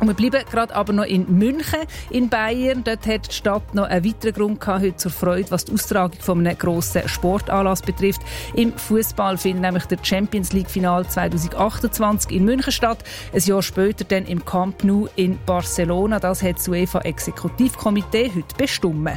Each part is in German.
Und wir bleiben gerade aber noch in München in Bayern. Dort hat die Stadt noch einen weiteren Grund gehabt, heute zur Freude, was die Austragung von einem grossen Sportanlass betrifft. Im Fußball findet nämlich der Champions League Final 2028 in München statt. Ein Jahr später dann im Camp Nou in Barcelona. Das hat das UEFA-Exekutivkomitee heute bestimmt.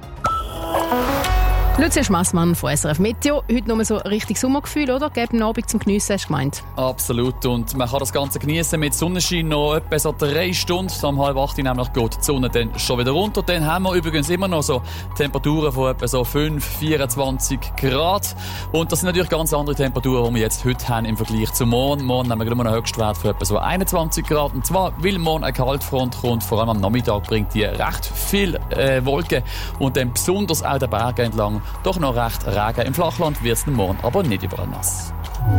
Lucia Schmassmann von SRF Meteo. Heute noch mal so richtig Sommergefühl, oder? Geben Abend zum Geniessen, hast du gemeint? Absolut. Und man kann das Ganze geniessen mit Sonnenschein noch etwa so 3 Stunden. Um 7:30 nämlich geht die Sonne dann schon wieder runter. Dann haben wir übrigens immer noch so Temperaturen von etwa so 24 Grad. Und das sind natürlich ganz andere Temperaturen, die wir jetzt heute haben im Vergleich zum Morgen. Morgen haben wir immer einen Höchstwert von etwa so 21 Grad. Und zwar, weil morgen eine Kaltfront kommt, vor allem am Nachmittag bringt die recht viel Wolken. Und dann besonders auch den Bergen entlang doch noch recht Regen. Im Flachland wird es morgen aber nicht überall nass.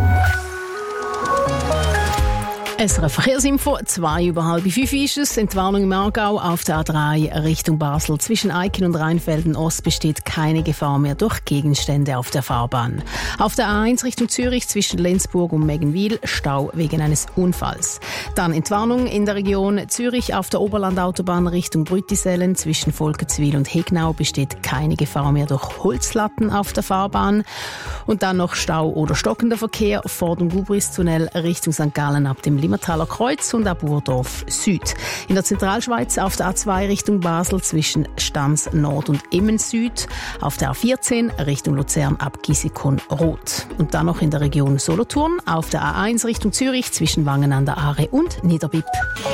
SRF Verkehrsinfo, 4:30 ist es. Entwarnung im Aargau auf der A3 Richtung Basel. Zwischen Eiken und Rheinfelden Ost besteht keine Gefahr mehr durch Gegenstände auf der Fahrbahn. Auf der A1 Richtung Zürich zwischen Lenzburg und Meggenwil Stau wegen eines Unfalls. Dann Entwarnung in der Region Zürich auf der Oberlandautobahn Richtung Brüttisellen zwischen Volkenswil und Hegnau besteht keine Gefahr mehr durch Holzlatten auf der Fahrbahn. Und dann noch Stau oder stockender Verkehr vor dem Gubristunnel Richtung St. Gallen ab dem Limmertaler Kreuz und ab Burdorf Süd. In der Zentralschweiz auf der A2 Richtung Basel zwischen Stans Nord und Emmen Süd. Auf der A14 Richtung Luzern ab Gisikon Rot. Und dann noch in der Region Solothurn auf der A1 Richtung Zürich zwischen Wangen an der Aare und Niederbipp.